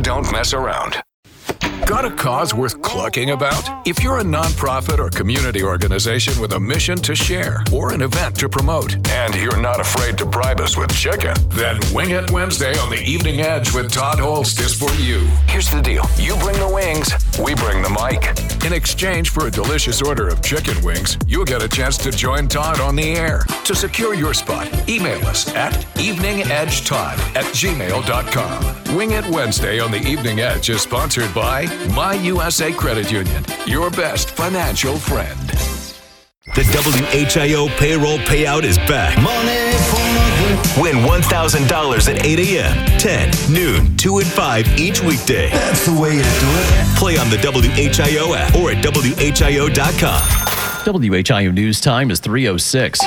don't mess around. Got a cause worth clucking about? If you're a nonprofit or community organization with a mission to share or an event to promote, and you're not afraid to bribe us with chicken, then Wing It Wednesday on the Evening Edge with Todd Holst is for you. Here's the deal. You bring the wings, we bring the mic. In exchange for a delicious order of chicken wings, you'll get a chance to join Todd on the air. To secure your spot, email us at eveningedgetodd@gmail.com. Wing It Wednesday on the Evening Edge is sponsored by My USA Credit Union, your best financial friend. The WHIO payroll payout is back. Money for nothing. Win $1,000 at 8 a.m., 10, noon, 2 and 5 each weekday. That's the way to do it. Play on the WHIO app or at WHIO.com. WHIO News Time is 3:06.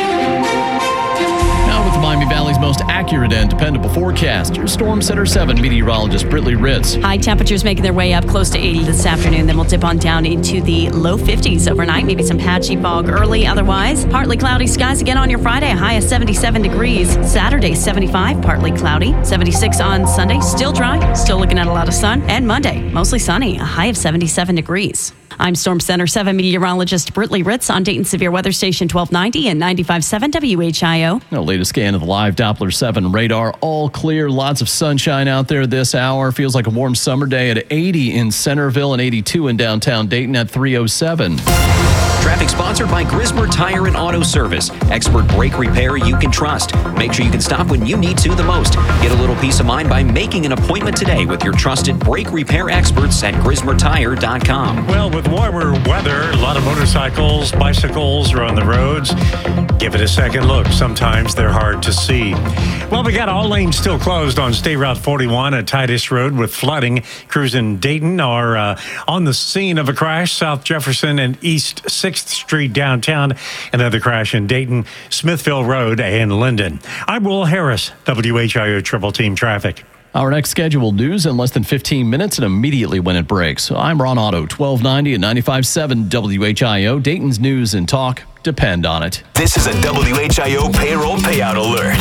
Now with the Miami Valley's most accurate and dependable forecast, your Storm Center 7 meteorologist Britley Ritz. High temperatures making their way up close to 80 this afternoon. Then we'll dip on down into the low 50s overnight. Maybe some patchy fog early. Otherwise, partly cloudy skies again on your Friday. A high of 77 degrees. Saturday, 75, partly cloudy. 76 on Sunday. Still dry. Still looking at a lot of sun. And Monday, mostly sunny. A high of 77 degrees. I'm Storm Center 7 meteorologist Britley Ritz on Dayton Severe Weather Station 1290 and 95.7 WHIO. The latest scan of the live Doppler 7 radar. All clear. Lots of sunshine out there this hour. Feels like a warm summer day at 80 in Centerville and 82 in downtown Dayton at 3:07. Traffic sponsored by Grismer Tire and Auto Service. Expert brake repair you can trust. Make sure you can stop when you need to the most. Get a little peace of mind by making an appointment today with your trusted brake repair experts at GrismerTire.com. Well, with warmer weather, a lot of motorcycles, bicycles are on the roads. Give it a second look. Sometimes they're hard to see. Well, we got all lanes still closed on State Route 41 at Titus Road with flooding. Crews in Dayton are on the scene of a crash, South Jefferson and East 6th Street downtown. Another crash in Dayton, Smithville Road and Linden. I'm Will Harris, WHIO Triple Team Traffic. Our next scheduled news in less than 15 minutes and immediately when it breaks. I'm Ron Otto, 1290 and 95.7 WHIO. Dayton's news and talk depend on it. This is a WHIO payroll payout alert.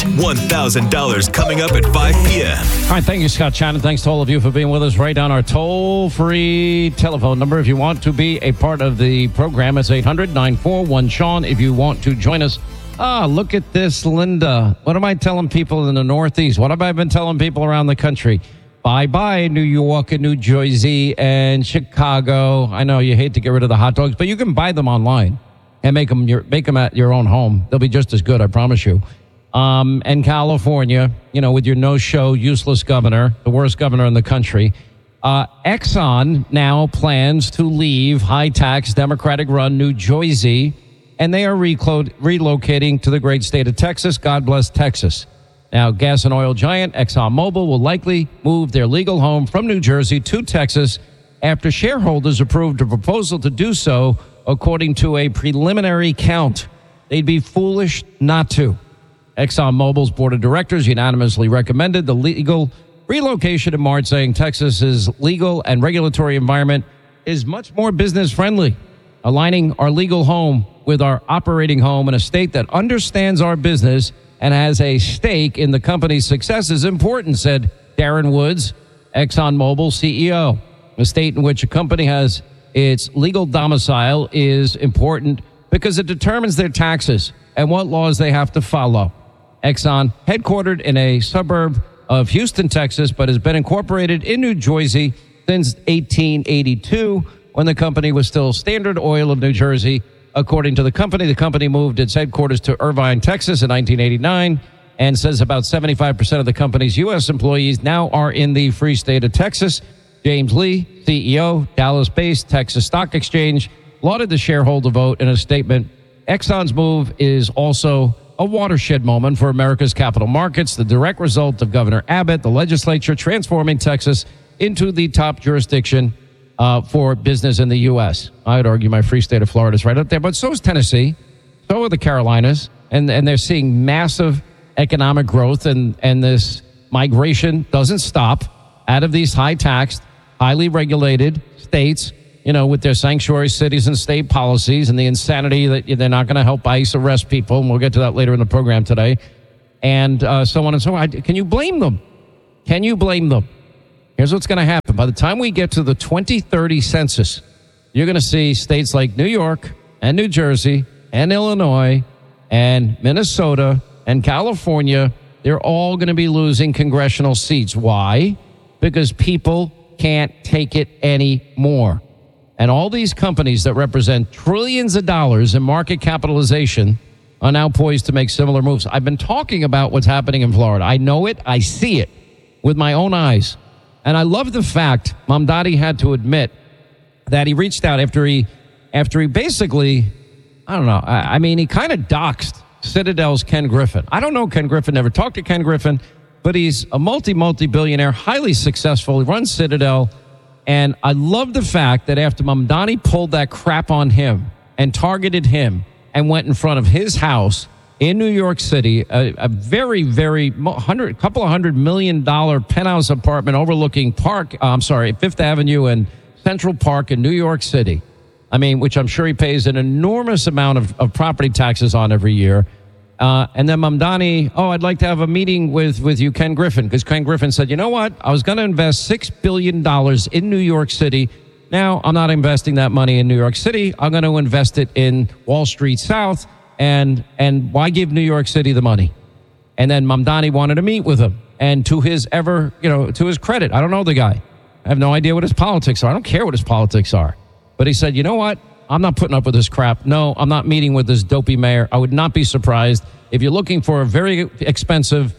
$1,000 coming up at 5 p.m. All right, thank you, Scott Shannon. Thanks to all of you for being with us. Write down our toll-free telephone number if you want to be a part of the program. It's 800-941-SEAN if you want to join us. Look at this, Linda. What am I telling people in the Northeast? What have I been telling people around the country? Bye-bye, New York and New Jersey and Chicago. I know you hate to get rid of the hot dogs, but you can buy them online and make them at your own home. They'll be just as good, I promise you. And California, with your no-show, useless governor, the worst governor in the country. Exxon now plans to leave high-tax, Democratic-run New Jersey, and they are relocating to the great state of Texas. God bless Texas. Now, gas and oil giant ExxonMobil will likely move their legal home from New Jersey to Texas after shareholders approved a proposal to do so, according to a preliminary count. They'd be foolish not to. ExxonMobil's board of directors unanimously recommended the legal relocation in March, saying Texas's legal and regulatory environment is much more business-friendly. Aligning our legal home with our operating home in a state that understands our business and has a stake in the company's success is important, said Darren Woods, ExxonMobil CEO. A state in which a company has its legal domicile is important because it determines their taxes and what laws they have to follow. Exxon, headquartered in a suburb of Houston, Texas, but has been incorporated in New Jersey since 1882, when the company was still Standard Oil of New Jersey. According to the company moved its headquarters to Irvine, Texas in 1989, and says about 75% of the company's U.S. employees now are in the free state of Texas. James Lee, CEO, Dallas-based Texas Stock Exchange, lauded the shareholder vote in a statement. Exxon's move is also a watershed moment for America's capital markets, the direct result of Governor Abbott, the legislature transforming Texas into the top jurisdiction for business in the U.S. I would argue my free state of Florida is right up there, but so is Tennessee, so are the Carolinas, and they're seeing massive economic growth, and this migration doesn't stop out of these high-taxed, highly regulated states, with their sanctuary cities and state policies and the insanity that they're not going to help ICE arrest people, and we'll get to that later in the program today, and so on and so on. Can you blame them? Can you blame them? Here's what's going to happen. happen. By the time we get to the 2030 census, you're going to see states like New York and New Jersey and Illinois and Minnesota and California, they're all going to be losing congressional seats. Why? Because people can't take it anymore. And all these companies that represent trillions of dollars in market capitalization are now poised to make similar moves. I've been talking about what's happening in Florida. I know it. I see it with my own eyes. And I love the fact Mamdani had to admit that he reached out after he basically, I don't know, I mean, he kind of doxed Citadel's Ken Griffin. I don't know Ken Griffin, never talked to Ken Griffin, but he's a multi-billionaire, highly successful. He runs Citadel. And I love the fact that after Mamdani pulled that crap on him and targeted him and went in front of his house in New York City, a very, very couple of $100 million penthouse apartment overlooking Fifth Avenue and Central Park in New York City. I mean, which I'm sure he pays an enormous amount of property taxes on every year. And then Mamdani, I'd like to have a meeting with you, Ken Griffin, because Ken Griffin said, you know what? I was going to invest $6 billion in New York City. Now I'm not investing that money in New York City. I'm going to invest it in Wall Street South. And why give New York City the money? And then Mamdani wanted to meet with him. And to his credit, I don't know the guy. I have no idea what his politics are. I don't care what his politics are. But he said, you know what? I'm not putting up with this crap. No, I'm not meeting with this dopey mayor. I would not be surprised if you're looking for a very expensive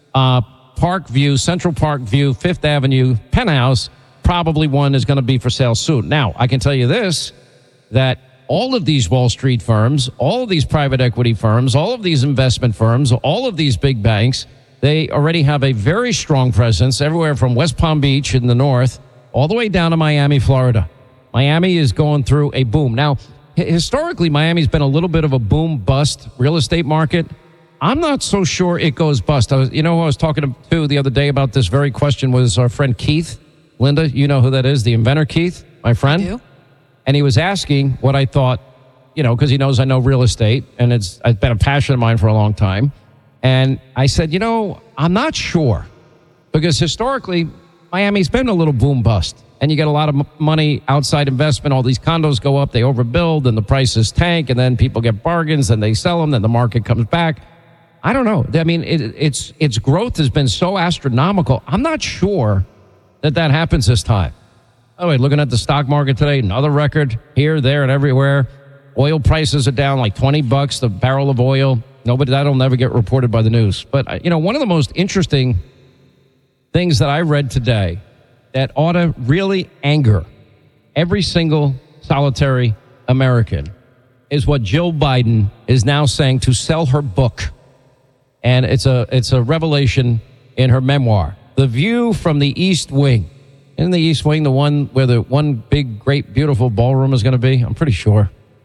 Park View, Central Park View, Fifth Avenue penthouse. Probably one is going to be for sale soon. Now, I can tell you this, that all of these Wall Street firms, all of these private equity firms, all of these investment firms, all of these big banks, they already have a very strong presence everywhere from West Palm Beach in the north all the way down to Miami, Florida. Miami is going through a boom. Now, historically, Miami's been a little bit of a boom-bust real estate market. I'm not so sure it goes bust. Who I was talking to the other day about this very question was our friend Keith. Linda, you know who that is, the inventor Keith, my friend? I do. And he was asking what I thought, because he knows I know real estate, and it's been a passion of mine for a long time. And I said, I'm not sure, because historically, Miami's been a little boom-bust. And you get a lot of money, outside investment. All these condos go up, they overbuild, and the prices tank, and then people get bargains, and they sell them, then the market comes back. I don't know. I mean, its growth has been so astronomical. I'm not sure that happens this time. By the way, looking at the stock market today, another record here, there, and everywhere. Oil prices are down like $20 the barrel of oil. That'll never get reported by the news. But, one of the most interesting things that I read today that ought to really anger every single solitary American is what Jill Biden is now saying to sell her book. And it's a revelation in her memoir, The View from the East Wing. Isn't the East Wing the one where the one big, great, beautiful ballroom is going to be? I'm pretty sure.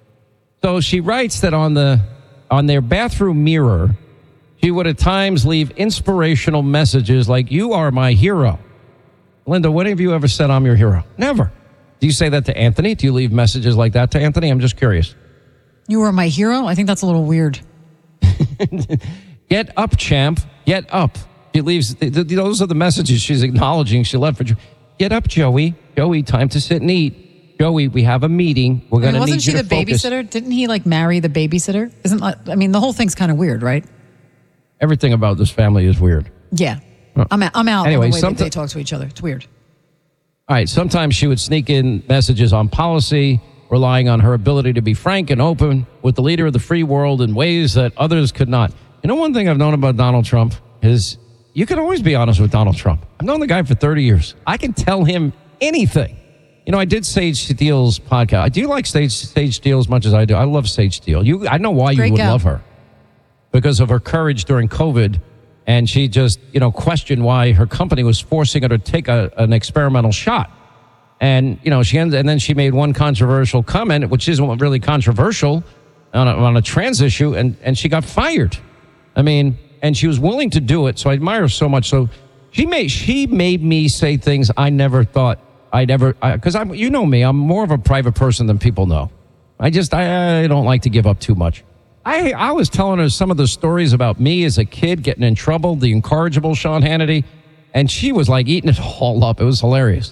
So she writes that on their bathroom mirror, she would at times leave inspirational messages like, "You are my hero." Linda, when have you ever said I'm your hero? Never. Do you say that to Anthony? Do you leave messages like that to Anthony? I'm just curious. You are my hero? I think that's a little weird. Get up, champ. Get up. She leaves. Those are the messages she's acknowledging she left for. Get up, Joey. Joey, time to sit and eat. Joey, we have a meeting. We're going to need you to focus. Wasn't she the babysitter? Didn't he marry the babysitter? The whole thing's kind of weird, right? Everything about this family is weird. Yeah. I'm out anyway, on the way that they talk to each other. It's weird. All right. Sometimes she would sneak in messages on policy, relying on her ability to be frank and open with the leader of the free world in ways that others could not. One thing I've known about Donald Trump is you can always be honest with Donald Trump. I've known the guy for 30 years. I can tell him anything. I did Sage Steele's podcast. Do you like Sage Steele as much as I do? I love Sage Steele. I know why you would love her. Because of her courage during COVID. And she just, questioned why her company was forcing her to take an experimental shot. And, and then she made one controversial comment, which isn't really controversial, on a trans issue, and she got fired. And she was willing to do it, so I admire her so much. So she made me say things I never thought I'd ever, because you know me, I'm more of a private person than people know. I don't like to give up too much. I was telling her some of the stories about me as a kid getting in trouble, the incorrigible Sean Hannity, and she was like eating it all up. It was hilarious.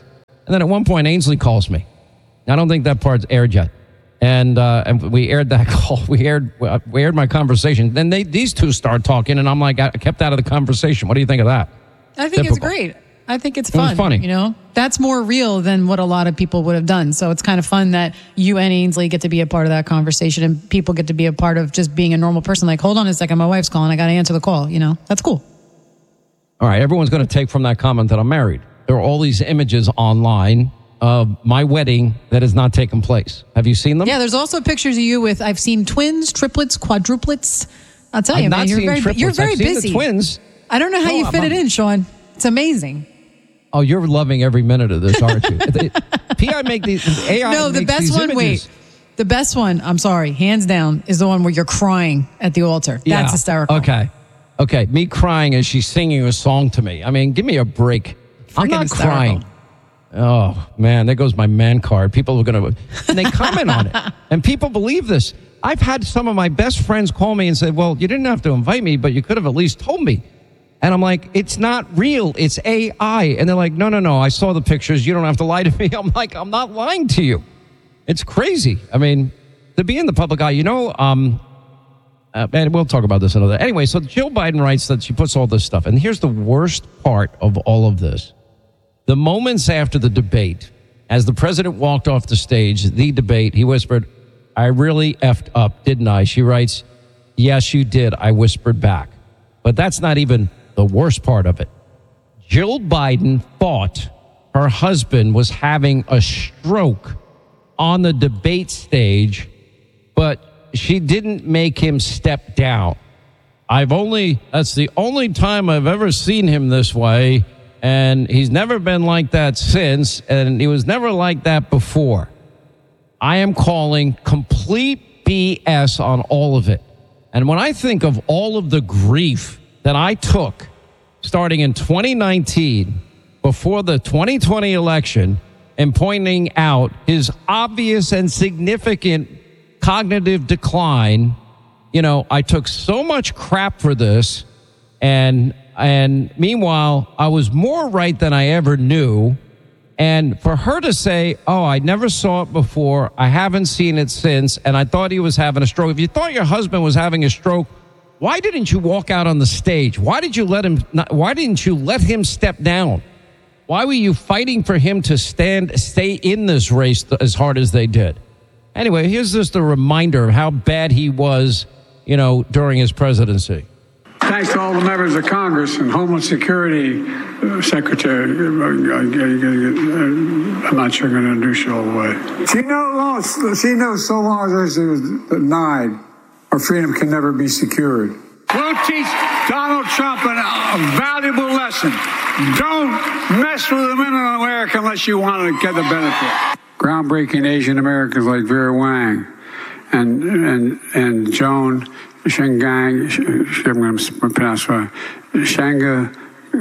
And then at one point, Ainsley calls me. I don't think that part's aired yet. And we aired that call. We aired my conversation. Then these two start talking, and I'm like, I kept out of the conversation. What do you think of that? I think it's great. I think it's fun. It was funny. You know, that's more real than what a lot of people would have done. So it's kind of fun that you and Ainsley get to be a part of that conversation, and people get to be a part of just being a normal person. Like, hold on a second, my wife's calling. I got to answer the call. You know, that's cool. All right, everyone's going to take from that comment that I'm married. There are all these images online of my wedding that has not taken place. Have you seen them? Yeah, there's also pictures of you with, I've seen twins, triplets, quadruplets. I'll tell you, man, you're very I've seen busy. the twins. I don't know how you fit it in, Sean. It's amazing. Oh, you're loving every minute of this, aren't you? PI make these AI. No, the best one. Images. Wait, the best one. I'm sorry, hands down, is the one where you're crying at the altar. Yeah. That's hysterical. Okay. Me crying as she's singing a song to me. I mean, give me a break. I'm not crying. Oh man, there goes my man card. People are gonna, and they comment on it, and people believe this. I've had some of my best friends call me and say, "Well, you didn't have to invite me, but you could have at least told me." And I'm like, it's not real. It's AI. And they're like, no. I saw the pictures. You don't have to lie to me. I'm like, I'm not lying to you. It's crazy. I mean, to be in the public eye, and we'll talk about this another. Anyway, so Jill Biden writes that she puts all this stuff. And here's the worst part of all of this. The moments after the debate, as the president walked off the stage, the debate, he whispered, "I really effed up, didn't I?" She writes, "Yes, you did." I whispered back. But that's not even the worst part of it. Jill Biden thought her husband was having a stroke on the debate stage, but she didn't make him step down. That's the only time I've ever seen him this way, and he's never been like that since, and he was never like that before. I am calling complete BS on all of it. And when I think of all of the grief that I took starting in 2019 before the 2020 election and pointing out his obvious and significant cognitive decline, I took so much crap for this. And meanwhile, I was more right than I ever knew. And for her to say, "Oh, I never saw it before. I haven't seen it since. And I thought he was having a stroke." If you thought your husband was having a stroke, why didn't you walk out on the stage? Why didn't you let him step down? Why were you fighting for him to stay in this race as hard as they did? Anyway, here's just a reminder of how bad he was, during his presidency. Thanks to all the members of Congress and Homeland Security Secretary. I'm not sure I'm going to introduce you all the way. She knows so long as she was denied, our freedom can never be secured. We'll teach Donald Trump a valuable lesson. Don't mess with the men in America unless you want to get the benefit. Groundbreaking Asian Americans like Vera Wang and Joan Shengang, I'm going to pronounce right, Shanga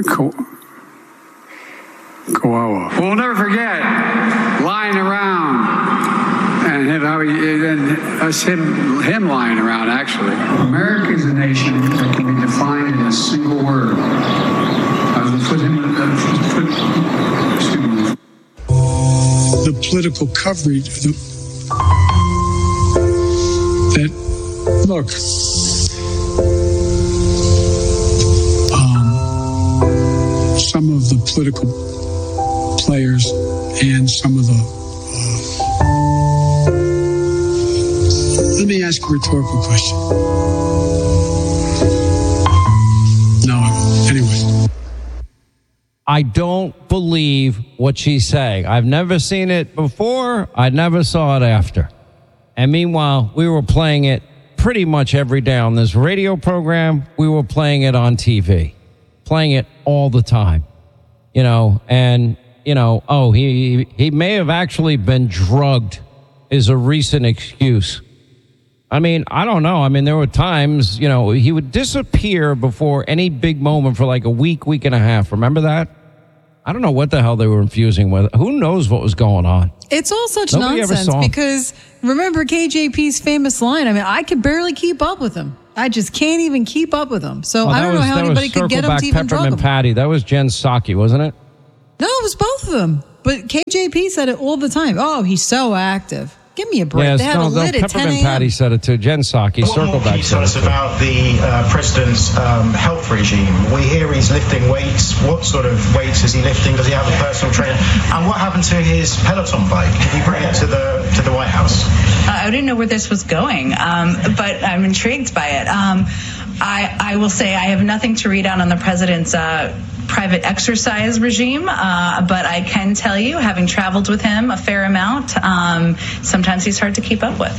Kawawa. We'll never forget lying around and him lying around, actually. America is a nation that can be defined in a single word. The political coverage look, some of the political players and some of the let me ask a rhetorical question. No, anyway. I don't believe what she's saying. I've never seen it before. I never saw it after. And meanwhile, we were playing it pretty much every day on this radio program. We were playing it on TV, playing it all the time, and, oh, he may have actually been drugged is a recent excuse. I mean, I don't know. I mean, there were times, he would disappear before any big moment for like a week and a half. Remember that? I don't know what the hell they were infusing with. Who knows what was going on? It's all such Nobody nonsense because remember KJP's famous line, I could barely keep up with him. I just can't even keep up with him. So I don't know how anybody could get him to even drug him. Patty. That was Jen Psaki, wasn't it? No, it was both of them. But KJP said it all the time. Oh, he's so active. Give me a break. Yes, they have a lid at 10 Peppermint a.m. Patty said it too. Jen Psaki, What can you tell us about the president's health regime? We hear he's lifting weights. What sort of weights is he lifting? Does he have a personal trainer? And what happened to his Peloton bike? Did he bring it to the White House? I didn't know where this was going, but I'm intrigued by it. I will say I have nothing to read out on the president's private exercise regime, but I can tell you, having traveled with him a fair amount, sometimes he's hard to keep up with.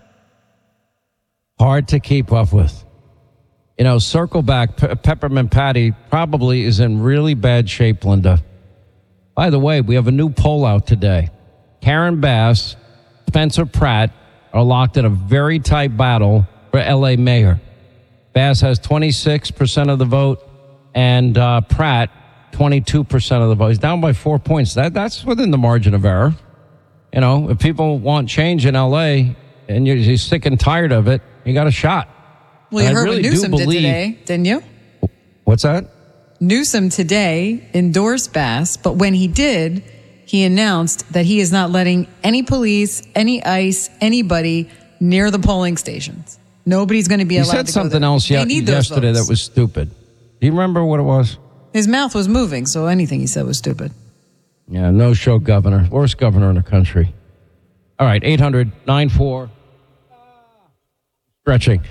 Hard to keep up with. You know, circle back, Peppermint Patty probably is in really bad shape, Linda. By the way, we have a new poll out today. Karen Bass, Spencer Pratt are locked in a very tight battle for L.A. mayor. Bass has 26% of the vote, and Pratt, 22% of the vote. He's down by 4 points. That's within the margin of error. You know, if people want change in L.A. and you're sick and tired of it, you got a shot. Well, you heard what Newsom did today, didn't you? What's that? Newsom today endorsed Bass, but when he did, he announced that he is not letting any police, any ICE, anybody near the polling stations. Nobody's going to be allowed to go there. He said something else yesterday that was stupid. Do you remember what it was? His mouth was moving, so anything he said was stupid. Yeah, no-show governor. Worst governor in the country. All right, 800-94... Stretching.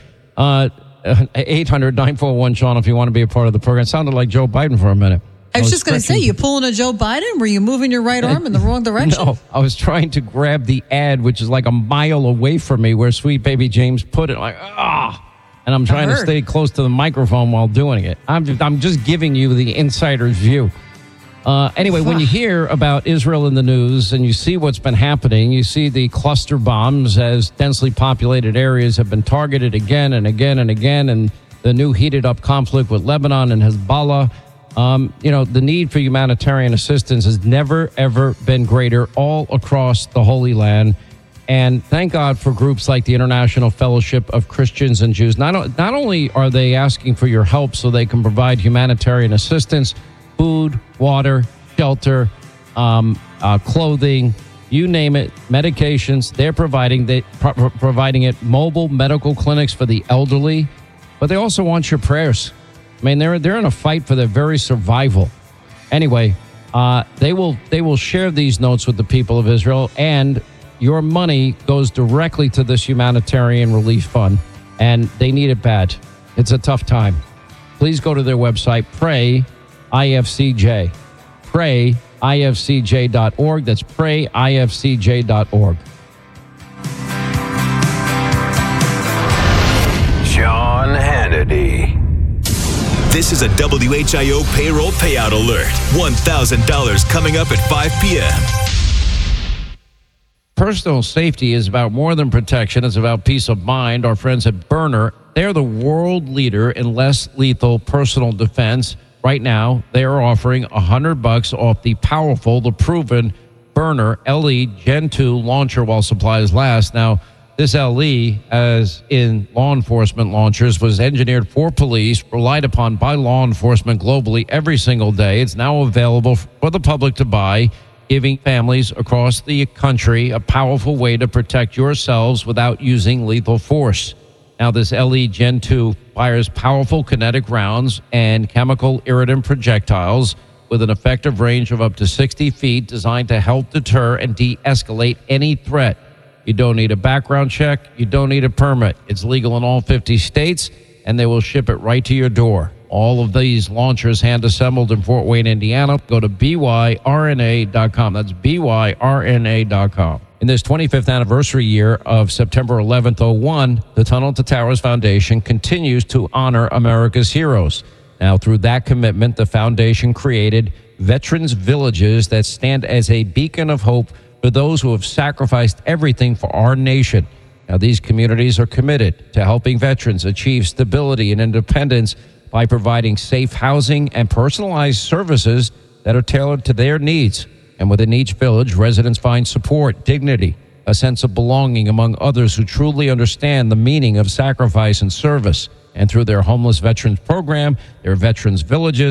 800-941-SEAN if you want to be a part of the program. It sounded like Joe Biden for a minute. I was just going to say, you pulling a Joe Biden? Were you moving your right arm in the wrong direction? No, I was trying to grab the ad, which is like a mile away from me, where Sweet Baby James put it. Like, and I'm trying to stay close to the microphone while doing it. I'm just giving you the insider's view. Anyway, when you hear about Israel in the news and you see what's been happening, you see the cluster bombs as densely populated areas have been targeted again and again and again, and the new heated up conflict with Lebanon and Hezbollah. The need for humanitarian assistance has never, ever been greater all across the Holy Land. And thank God for groups like the International Fellowship of Christians and Jews. Not only are they asking for your help so they can provide humanitarian assistance, food, water, shelter, clothing, you name it, medications, they're providing it, mobile medical clinics for the elderly, but they also want your prayers. I mean, they're in a fight for their very survival. Anyway, they will share these notes with the people of Israel, and your money goes directly to this humanitarian relief fund, and they need it bad. It's a tough time. Please go to their website, Pray IFCJ. PrayIFCJ.org. That's PrayIFCJ.org. Sean Hannity. This is a WHIO payroll payout alert. $1,000 coming up at 5 p.m. Personal safety is about more than protection. It's about peace of mind. Our friends at Byrna, they're the world leader in less lethal personal defense. Right now, they are offering $100 off the powerful, the proven Byrna LE Gen 2 launcher while supplies last. Now, this LE, as in law enforcement launchers, was engineered for police, relied upon by law enforcement globally every single day. It's now available for the public to buy, giving families across the country a powerful way to protect yourselves without using lethal force. Now, this LE Gen 2 fires powerful kinetic rounds and chemical irritant projectiles with an effective range of up to 60 feet, designed to help deter and de-escalate any threat. You don't need a background check. You don't need a permit. It's legal in all 50 states, and they will ship it right to your door. All of these launchers hand-assembled in Fort Wayne, Indiana. Go to byrna.com. That's byrna.com. In this 25th anniversary year of September 11th, 01, the Tunnel to Towers Foundation continues to honor America's heroes. Now, through that commitment, the foundation created Veterans Villages that stand as a beacon of hope for those who have sacrificed everything for our nation. Now, these communities are committed to helping veterans achieve stability and independence by providing safe housing and personalized services that are tailored to their needs. And within each village, residents find support, dignity, a sense of belonging among others who truly understand the meaning of sacrifice and service. And through their Homeless Veterans Program, their Veterans Villages,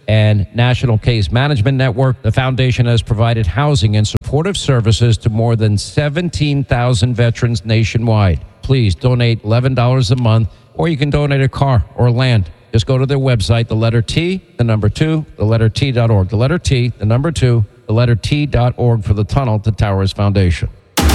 and National Case Management Network. The foundation has provided housing and supportive services to more than 17,000 veterans nationwide. Please donate $11 a month, or you can donate a car or land. Just go to their website, the letter T, the number 2, the letter T.org. The letter T, the number 2, the letter T.org for the Tunnel to Towers Foundation.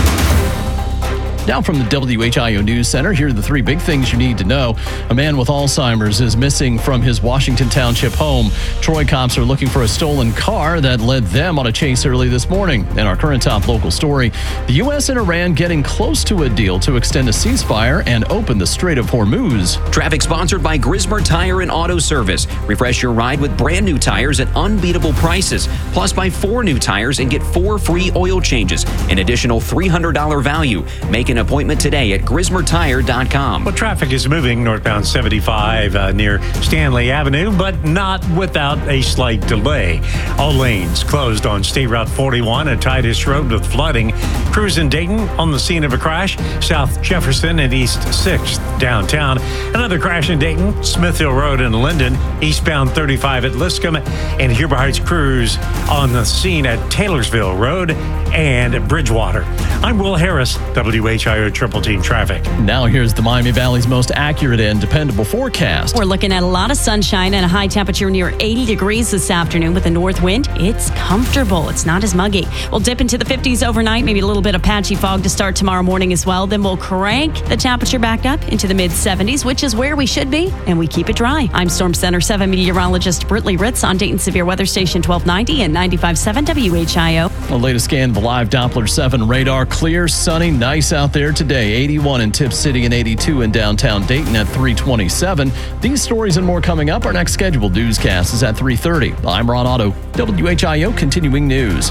Now from the WHIO News Center, here are the 3 big things you need to know. A man with Alzheimer's is missing from his Washington Township home. Troy cops are looking for a stolen car that led them on a chase early this morning. In our current top local story, the U.S. and Iran getting close to a deal to extend a ceasefire and open the Strait of Hormuz. Traffic sponsored by Grismer Tire and Auto Service. Refresh your ride with brand new tires at unbeatable prices. Plus, buy 4 new tires and get 4 free oil changes. An additional $300 value. Make an appointment today at GrismerTire.com. Well, traffic is moving northbound 75 near Stanley Avenue, but not without a slight delay. All lanes closed on State Route 41 at Titus Road with flooding. Crews in Dayton on the scene of a crash. South Jefferson and East 6th downtown. Another crash in Dayton, Smithhill Road in Linden. Eastbound 35 at Liscombe. And Huber Heights crews on the scene at Taylorsville Road and Bridgewater. I'm Will Harris, WHIO Triple Team Traffic. Now here's the Miami Valley's most accurate and dependable forecast. We're looking at a lot of sunshine and a high temperature near 80 degrees this afternoon with a north wind. It's comfortable. It's not as muggy. We'll dip into the 50s overnight, maybe a little bit of patchy fog to start tomorrow morning as well. Then we'll crank the temperature back up into the mid-70s, which is where we should be, and we keep it dry. I'm Storm Center 7 meteorologist Britley Ritz on Dayton Severe Weather Station 1290 and 95.7 WHIO. The latest scan of the live Doppler 7 radar. Clear, sunny, nice out there today. 81 in Tip City and 82 in downtown Dayton at 327. These stories and more coming up. Our next scheduled newscast is at 3:30. I'm Ron Otto, WHIO Continuing News.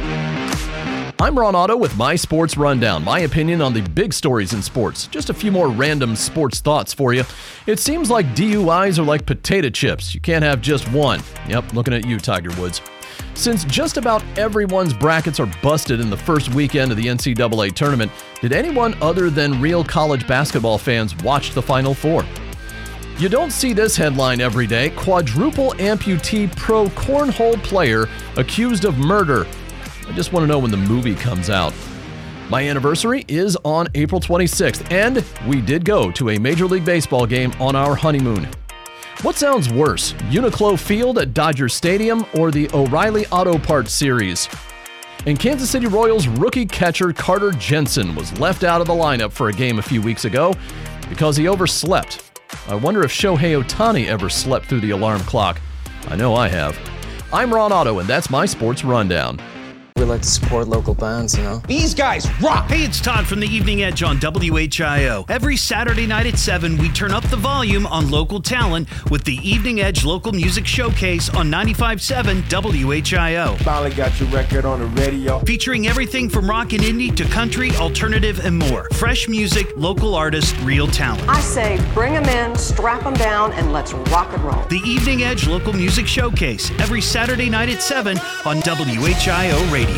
I'm Ron Otto with My Sports Rundown, my opinion on the big stories in sports. Just a few more random sports thoughts for you. It seems like DUIs are like potato chips. You can't have just one. Yep, looking at you, Tiger Woods. Since just about everyone's brackets are busted in the first weekend of the NCAA tournament, did anyone other than real college basketball fans watch the Final Four? You don't see this headline every day. Quadruple amputee pro cornhole player accused of murder. I just want to know when the movie comes out. My anniversary is on April 26th, and we did go to a Major League Baseball game on our honeymoon. What sounds worse, Uniqlo Field at Dodger Stadium or the O'Reilly Auto Parts Series? And Kansas City Royals rookie catcher Carter Jensen was left out of the lineup for a game a few weeks ago because he overslept. I wonder if Shohei Ohtani ever slept through the alarm clock. I know I have. I'm Ron Otto, and that's my Sports Rundown. We like to support local bands, you know? These guys rock! Hey, it's Todd from the Evening Edge on WHIO. Every Saturday night at 7, we turn up the volume on local talent with the Evening Edge Local Music Showcase on 95.7 WHIO. Finally got your record on the radio. Featuring everything from rock and indie to country, alternative, and more. Fresh music, local artists, real talent. I say bring them in, strap them down, and let's rock and roll. The Evening Edge Local Music Showcase, every Saturday night at 7 on WHIO Radio.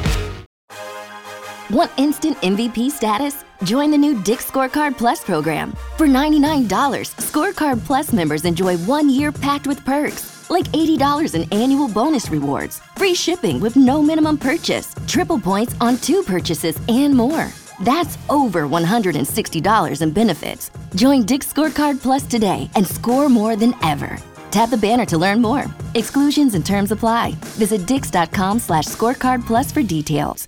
Want instant MVP status? Join the new Dick's Scorecard Plus program. For $99, Scorecard Plus members enjoy 1 year packed with perks, like $80 in annual bonus rewards, free shipping with no minimum purchase, triple points on 2 purchases, and more. That's over $160 in benefits. Join Dick's Scorecard Plus today and score more than ever. Tap the banner to learn more. Exclusions and terms apply. Visit Dix.com/scorecard plus for details.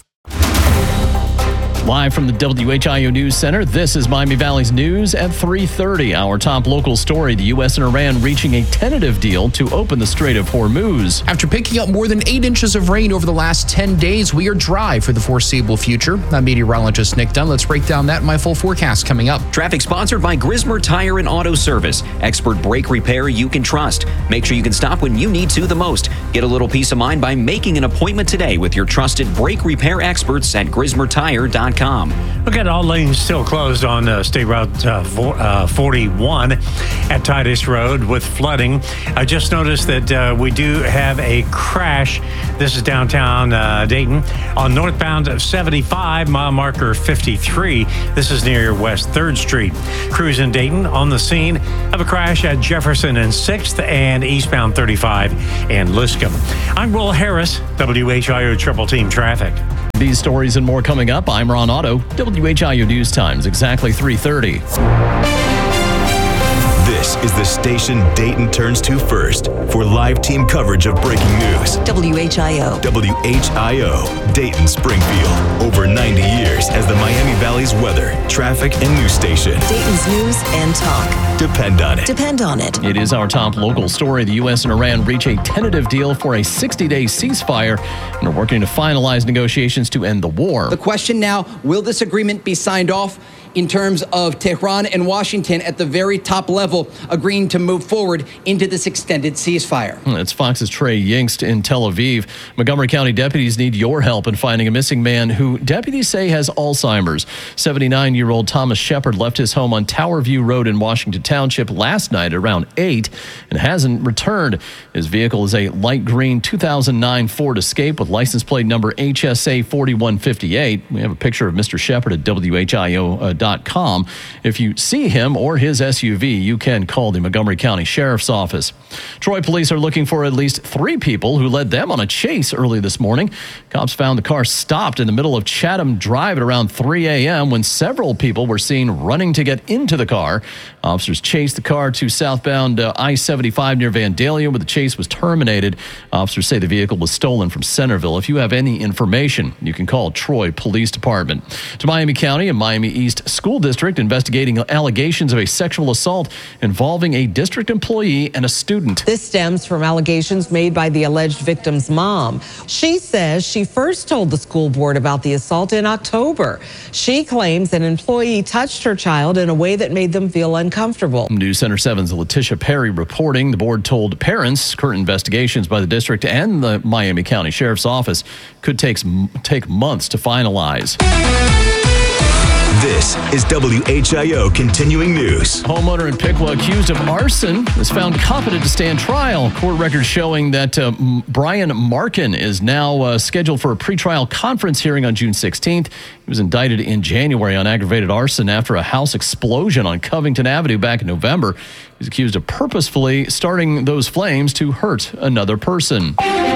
Live from the WHIO News Center, this is Miami Valley's news at 3:30. Our top local story, the U.S. and Iran reaching a tentative deal to open the Strait of Hormuz. After picking up more than 8 inches of rain over the last 10 days, we are dry for the foreseeable future. I'm meteorologist Nick Dunn. Let's break down that in my full forecast coming up. Traffic sponsored by Grismer Tire and Auto Service. Expert brake repair you can trust. Make sure you can stop when you need to the most. Get a little peace of mind by making an appointment today with your trusted brake repair experts at GrismerTire.com. StateRoute.com. Look at all lanes still closed on State Route 41 at Titus Road with flooding. I just noticed that we do have a crash. This is downtown Dayton on northbound 75, mile marker 53. This is near West 3rd Street. Crews in Dayton on the scene of a crash at Jefferson and 6th and eastbound 35 and Liscum. I'm Will Harris, WHIO Triple Team Traffic. These stories and more coming up. I'm Ron Otto, WHIO News Times, exactly 3:30. This is the station Dayton turns to first for live team coverage of breaking news. WHIO. WHIO, Dayton, Springfield. Over 90 years as the Miami Valley's weather, traffic, and news station. Dayton's news and talk. Depend on it. Depend on it. It is our top local story. The U.S. and Iran reach a tentative deal for a 60-day ceasefire and are working to finalize negotiations to end the war. The question now, will this agreement be signed off in terms of Tehran and Washington at the very top level agreeing to move forward into this extended ceasefire? It's Fox's Trey Yingst in Tel Aviv. Montgomery County deputies need your help in finding a missing man who deputies say has Alzheimer's. 79-year-old Thomas Shepard left his home on Tower View Road in Washington Township last night around 8 and hasn't returned. His vehicle is a light green 2009 Ford Escape with license plate number HSA 4158. We have a picture of Mr. Shepard at WHIO.com. If you see him or his SUV, you can call the Montgomery County Sheriff's Office. Troy police are looking for at least 3 people who led them on a chase early this morning. Cops found the car stopped in the middle of Chatham Drive at around 3 a.m. when several people were seen running to get into the car. Officers chased the car to southbound I-75 near Vandalia, where the chase was terminated. Officers say the vehicle was stolen from Centerville. If you have any information, you can call Troy Police Department. To Miami County and Miami East School District investigating allegations of a sexual assault involving a district employee and a student. This stems from allegations made by the alleged victim's mom. She says she first told the school board about the assault in October. She claims an employee touched her child in a way that made them feel uncomfortable. News Center 7's Letitia Perry reporting the board told parents current investigations by the district and the Miami County Sheriff's Office could take months to finalize. This is WHIO Continuing News. Homeowner in Piqua accused of arson was found competent to stand trial. Court records showing that Brian Markin is now scheduled for a pretrial conference hearing on June 16th. He was indicted in January on aggravated arson after a house explosion on Covington Avenue back in November. He's accused of purposefully starting those flames to hurt another person.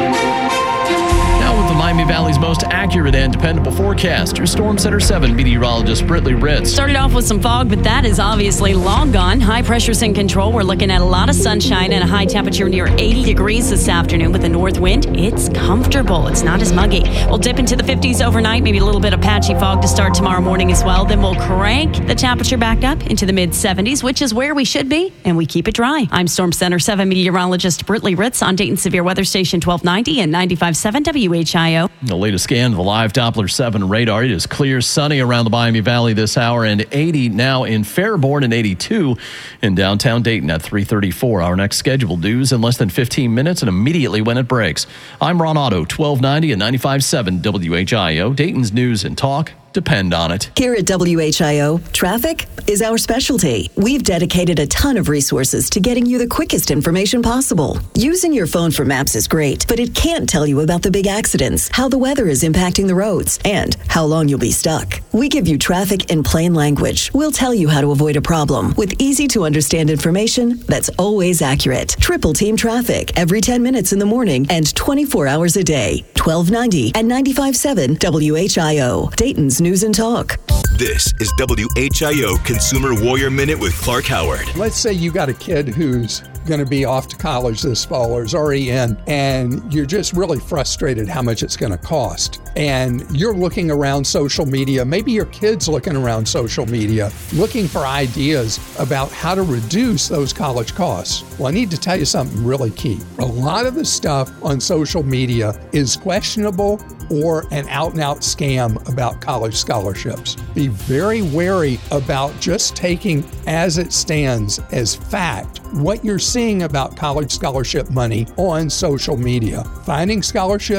With the Miami Valley's most accurate and dependable forecast, your Storm Center 7 meteorologist Britley Ritz. Started off with some fog, but that is obviously long gone. High pressure's in control. We're looking at a lot of sunshine and a high temperature near 80 degrees this afternoon with a north wind. It's comfortable. It's not as muggy. We'll dip into the 50s overnight, maybe a little bit of patchy fog to start tomorrow morning as well. Then we'll crank the temperature back up into the mid-70s, which is where we should be, and we keep it dry. I'm Storm Center 7 meteorologist Britley Ritz on Dayton Severe Weather Station 1290 and 95.7 WHIO. The latest scan of the live Doppler 7 radar. It is clear, sunny around the Miami Valley this hour, and 80 now in Fairborn and 82 in downtown Dayton at 3:34. Our next scheduled news in less than 15 minutes and immediately when it breaks. I'm Ron Otto, 1290 and 95.7 WHIO. Dayton's news and talk. Depend on it. Here at WHIO, traffic is our specialty. We've dedicated a ton of resources to getting you the quickest information possible. Using your phone for maps is great, but it can't tell you about the big accidents, how the weather is impacting the roads, and how long you'll be stuck. We give you traffic in plain language. We'll tell you how to avoid a problem with easy to understand information that's always accurate. Triple Team Traffic every 10 minutes in the morning and 24 hours a day. 1290 and 95.7 WHIO. Dayton's News and Talk. This is WHIO Consumer Warrior Minute with Clark Howard. Let's say you got a kid who's going to be off to college this fall or is already in, and you're just really frustrated how much it's going to cost. And you're looking around social media, maybe your kid's looking around social media, looking for ideas about how to reduce those college costs. Well, I need to tell you something really key. A lot of the stuff on social media is questionable or an out-and-out scam about college scholarships. Be very wary about just taking as it stands as fact what you're seeing about college scholarship money on social media. Finding scholarships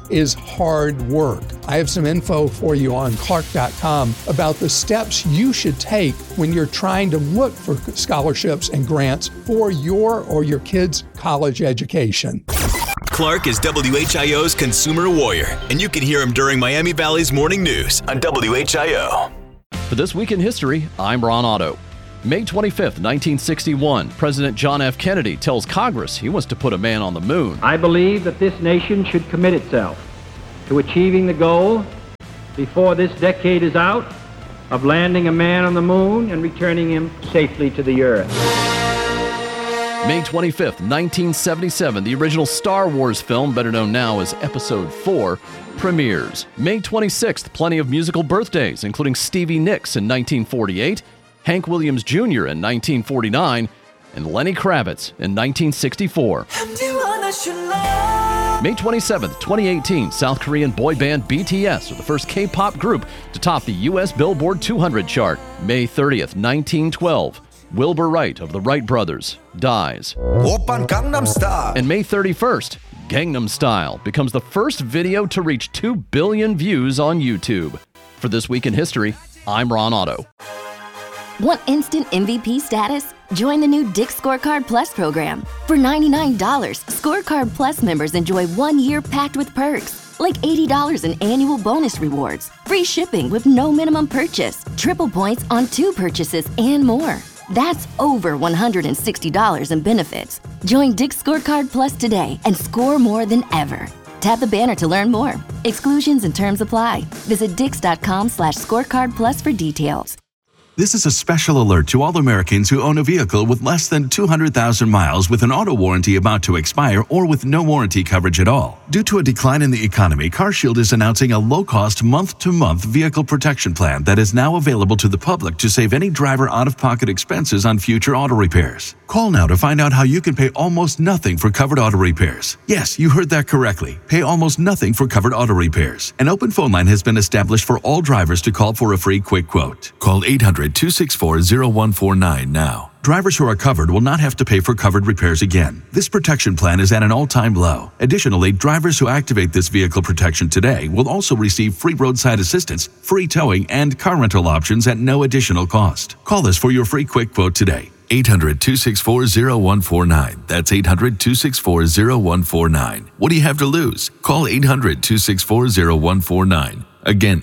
is hard work. I have some info for you on Clark.com about the steps you should take when you're trying to look for scholarships and grants for your or your kids' college education. Clark is WHIO's consumer warrior, and you can hear him during Miami Valley's morning news on WHIO. For This Week in History, I'm Ron Otto. May 25th, 1961, President John F. Kennedy tells Congress he wants to put a man on the moon. I believe that this nation should commit itself to achieving the goal before this decade is out of landing a man on the moon and returning him safely to the earth. May 25th, 1977, the original Star Wars film, better known now as Episode 4, premieres. May 26th, plenty of musical birthdays, including Stevie Nicks in 1948, Hank Williams Jr. in 1949, and Lenny Kravitz in 1964. May 27th, 2018, South Korean boy band BTS are the first K-pop group to top the U.S. Billboard 200 chart. May 30th, 1912, Wilbur Wright of the Wright Brothers dies. And May 31st, Gangnam Style becomes the first video to reach 2 billion views on YouTube. For This Week in History, I'm Ron Otto. Want instant MVP status? Join the new Dick's Scorecard Plus program. For $99, Scorecard Plus members enjoy 1 year packed with perks, like $80 in annual bonus rewards, free shipping with no minimum purchase, triple points on 2 purchases, and more. That's over $160 in benefits. Join Dick's Scorecard Plus today and score more than ever. Tap the banner to learn more. Exclusions and terms apply. Visit dix.com/scorecard plus for details. This is a special alert to all Americans who own a vehicle with less than 200,000 miles with an auto warranty about to expire or with no warranty coverage at all. Due to a decline in the economy, CarShield is announcing a low-cost month-to-month vehicle protection plan that is now available to the public to save any driver out-of-pocket expenses on future auto repairs. Call now to find out how you can pay almost nothing for covered auto repairs. Yes, you heard that correctly. Pay almost nothing for covered auto repairs. An open phone line has been established for all drivers to call for a free quick quote. Call 800-264-0149 now. Drivers who are covered will not have to pay for covered repairs again. This protection plan is at an all-time low. Additionally, drivers who activate this vehicle protection today will also receive free roadside assistance, free towing, and car rental options at no additional cost. Call us for your free quick quote today. 800-264-0149. That's 800-264-0149. What do you have to lose? Call 800-264-0149. Again,